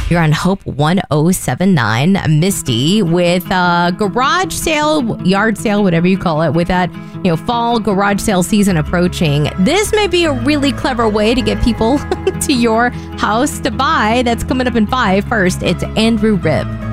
You're on Hope 1079, Misty, with garage sale, yard sale, whatever you call it, with that fall garage sale season approaching. This may be a really clever way to get people to your house to buy. That's coming up in 5. First, it's Andrew Ribb.